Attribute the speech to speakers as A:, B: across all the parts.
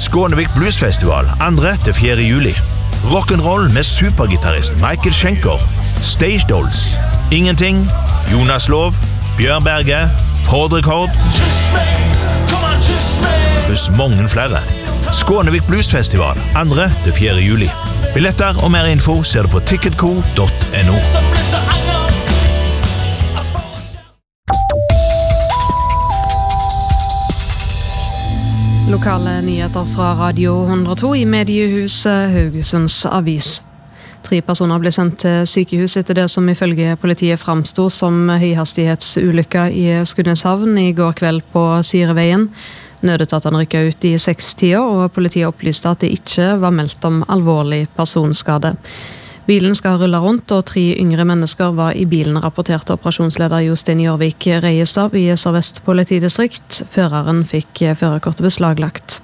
A: Skånevik Bluesfestival 2.–4. juli. Rock'n'roll med supergitarrist Michael Schenker. Stage Dolls. Ingenting. Jonas Lov. Bjørn Berge. Fordrekord. Pluss mange flere. Skånevik Bluesfestival 2.–4. juli. Billetter og mer info ser du på ticketco.no.
B: Lokale nyheter fra Radio 102 i mediehuset Haugesunds Avis. 3 personer ble sendt til sykehus etter det som ifølge politiet framstod som høyhastighetsulykker i Skudeneshavn i går kveld på Syreveien. Nødetatene rykket ut i 6-tida, og politiet opplyste at det ikke var meldt om alvorlig personskade. Bilen skal rulle rundt, og 3 yngre mennesker var i bilen, rapporterte operasjonsleder Jostein Jørvik Reiestad i Sør-Vest politidistrikt. Føreren fikk førerkortet beslaglagt.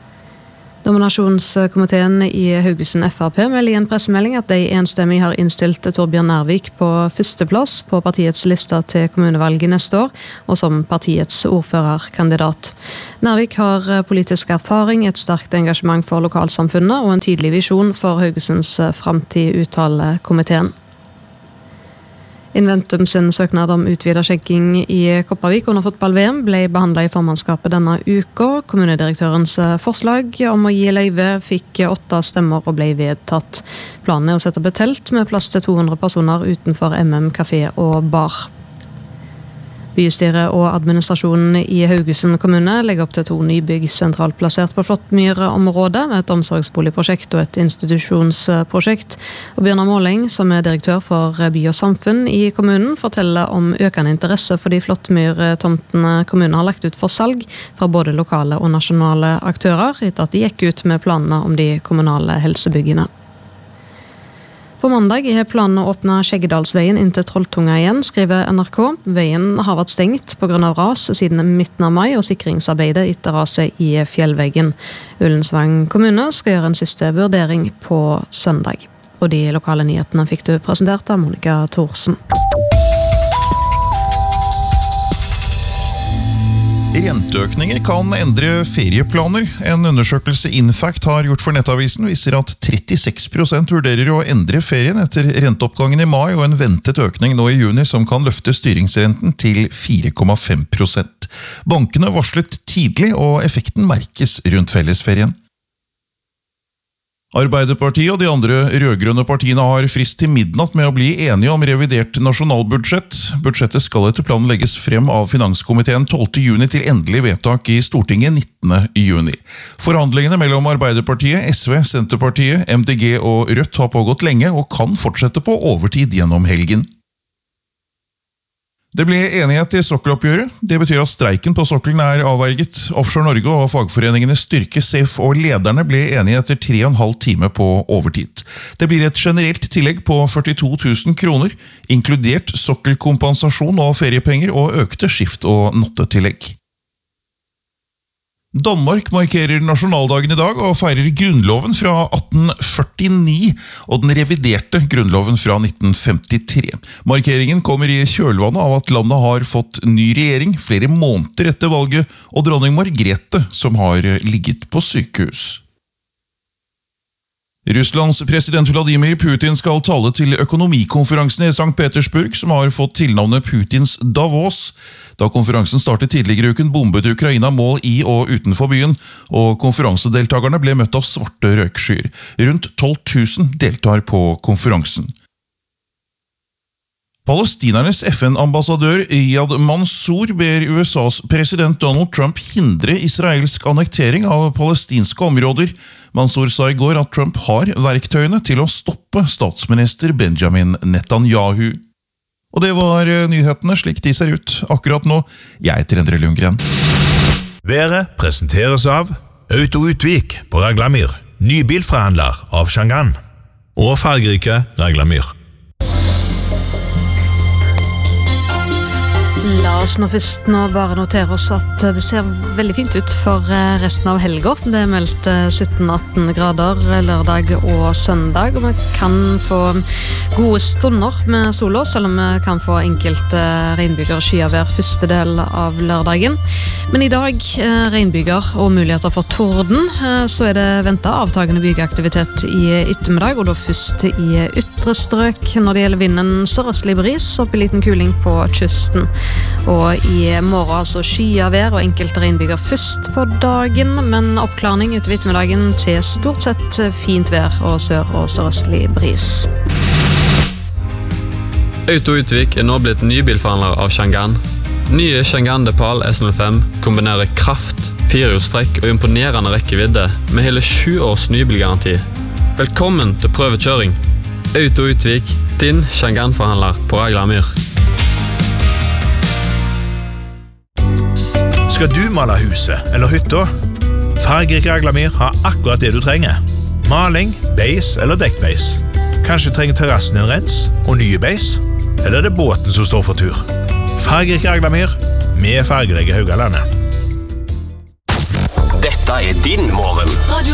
B: Nominasjonskomiteen i Haugesund FrP melder i en pressemelding at de enstemmig har innstilt Torbjørn Nærvik på førsteplass på partiets liste til kommunevalget neste år, og som partiets ordførerkandidat. Nærvik har politisk erfaring, et sterkt engasjement for lokalsamfunnet og en tydelig visjon for Haugesunds fremtid, uttaler komiteen. Inventum sin søknad om utvidet skjenking i Kopervik under fotball-VM ble behandlet i formannskapet denne uka. Kommunedirektørens forslag om å gi løyve fikk 8 stemmer og ble vedtatt. Planen er å sette opp et telt med plass til 200 personer utenfor MM Café og bar. Bystyret og administrasjonen i Haugesund kommune legger opp til 2 nybygg sentralt plassert på Flåttmyr-området, et omsorgsboligprosjekt og et institusjonsprosjekt. Og Bjørnar Måling, som er direktør for by og samfunn i kommunen, forteller om økende interesse for de Flåttmyr-tomtene kommunen har lagt ut for salg fra både lokale og nasjonale aktører, etter at de gikk ut med planene om de kommunale helsebyggene. På mandag er planen å åpne Skjeggedalsveien inn til Trolltunga igjen, skriver NRK. Veien har vært stengt på grunn av ras siden midten av mai og sikringsarbeidet etter raset i fjellveggen. Ullensvang kommune skal gjøre en siste vurdering på søndag. Og de lokale nyhetene fikk du presentert av Monica Thorsen.
C: Renteøkninger kan endre ferieplaner. En undersøkelse Infact har gjort for Nettavisen viser at 36% vurderer å endre ferien etter renteoppgangen i mai og en ventet økning nå i juni som kan løfte styringsrenten til 4,5%. Bankene varslet tidlig, og effekten merkes rundt fellesferien. Arbeiderpartiet og de andre rødgrønne partiene har frist til midnatt med å bli enige om revidert nasjonalbudsjett. Budsjettet skal etter planen legges frem av Finanskomiteen 12. juni til endelig vedtak i Stortinget 19. juni. Forhandlingene mellom Arbeiderpartiet, SV, Senterpartiet, MDG og Rødt har pågått lenge og kan fortsette på overtid gjennom helgen. Det ble enighet i sokkeloppgjøret. Det betyr at streiken på sokkelen er avverget. Offshore Norge og fagforeningene Styrke, SAFE og lederne ble enige etter 3,5 timer på overtid. Det blir et generelt tillegg på 42 000 kroner, inkludert sokkelkompensasjon og feriepenger og økte skift- og nattetillegg. Danmark markerer nasjonaldagen i dag og feirer grunnloven fra 1849 og den reviderte grunnloven fra 1953. Markeringen kommer i kjølvannet av at landet har fått ny regjering flere måneder etter valget, og dronning Margrethe som har ligget på sykehus. Russlands president Vladimir Putin skal tale til økonomikonferansen i St. Petersburg, som har fått tilnavnet Putins Davos. Da konferansen startet tidligere i uken, bombet Ukraina mål i og utenfor byen, og konferansedeltagerne ble møtt av svarte røykskyer. Rundt 12 000 deltar på konferansen. Palestinernes FN-ambassadør Iyad Mansour ber USAs president Donald Trump hindre israelsk annektering av palestinske områder. Mansour sa i går at Trump har verktøyene til å stoppe statsminister Benjamin Netanyahu. Og det var nyhetene slik de ser ut akkurat nå. Jeg heter Endre Lundgren.
A: Været presenteres av Auto Utvik på Raglamyr, nybilforhandler av Shangan og fargerike Raglamyr.
B: La oss nå først bare notere oss at det ser veldig fint ut for resten av helga. Det er meldt 17-18 grader lørdag og søndag, og vi kan få gode stunder med sola, selv om vi kan få enkelte regnbyger og skyavær første del av lørdagen. Men i dag, regnbyger og muligheter for torden, så er det ventet avtagende bygeaktivitet i ettermiddag, og da først i ytre strøk når det gjelder vinden sørøstlig bris, opp i liten kuling på kysten. Og i morgen altså skyavær og enkelte regnbyger først på dagen, men oppklarning utover ettermiddagen til stort sett fint vær og sør- og sørøstlig bris.
D: Auto Utvik er nå blitt nybilforhandler av Changan. Nye Changan Depal S05 kombinerer kraft, 4-hjulstrekk og imponerende rekkevidde med hele 7 års nybilgaranti. Velkommen til prøvekjøring. Auto Utvik, din Changan-forhandler på Raglamyr.
A: Skal du male huset eller hytta? Fargerik Raglamyr har akkurat det du trenger. Maling, beis eller dekkbeis. Kanskje trenger terrassen en rens og nye beis? Eller er det båten som står for tur? Fargerik Raglamyr med fargerike Haugalandet.
E: Dette er din morgen.